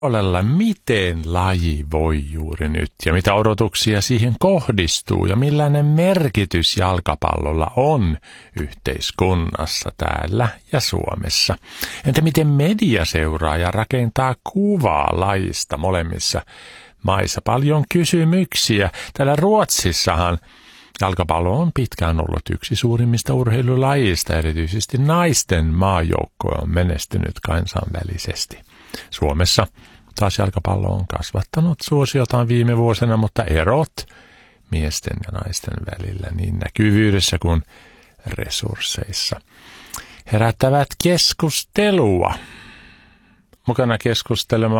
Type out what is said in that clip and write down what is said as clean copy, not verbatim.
Olella, miten laji voi juuri nyt ja mitä odotuksia siihen kohdistuu ja millainen merkitys jalkapallolla on yhteiskunnassa täällä ja Suomessa. Entä miten media seuraa ja rakentaa kuvaa lajista molemmissa maissa? Paljon kysymyksiä. Täällä Ruotsissahan jalkapallo on pitkään ollut yksi suurimmista urheilulajista, erityisesti naisten maajoukkoja on menestynyt kansainvälisesti. Suomessa taas jalkapallo on kasvattanut suosiotaan viime vuosina, mutta erot miesten ja naisten välillä niin näkyvyydessä kuin resursseissa herättävät keskustelua. Mukana keskustelemaan